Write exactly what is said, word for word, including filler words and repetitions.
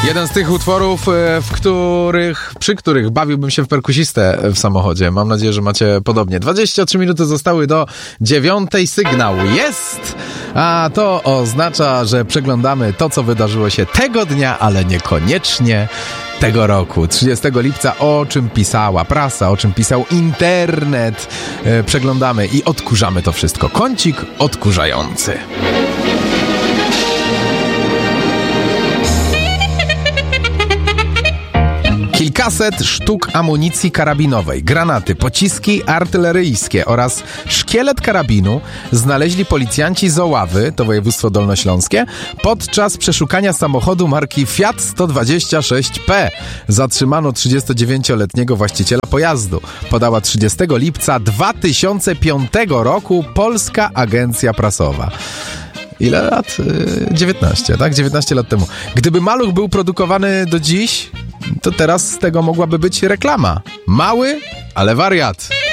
Jeden z tych utworów, w których, przy których bawiłbym się w perkusistę w samochodzie. Mam nadzieję, że macie podobnie. dwadzieścia trzy minuty zostały do dziewiątej. Sygnał jest, a to oznacza, że przeglądamy to, co wydarzyło się tego dnia, ale niekoniecznie tego roku. trzydziestego lipca, o czym pisała prasa, o czym pisał internet. Przeglądamy i odkurzamy to wszystko. Kącik odkurzający. Kilkaset sztuk amunicji karabinowej, granaty, pociski artyleryjskie oraz szkielet karabinu znaleźli policjanci z Oławy, to województwo dolnośląskie, podczas przeszukania samochodu marki Fiat sto dwadzieścia sześć P. Zatrzymano trzydziestodziewięcioletniego właściciela pojazdu. Podała trzydziestego lipca dwa tysiące piątego roku Polska Agencja Prasowa. Ile lat? dziewiętnaście, tak? dziewiętnaście lat temu. Gdyby maluch był produkowany do dziś, to teraz z tego mogłaby być reklama. Mały, ale wariat.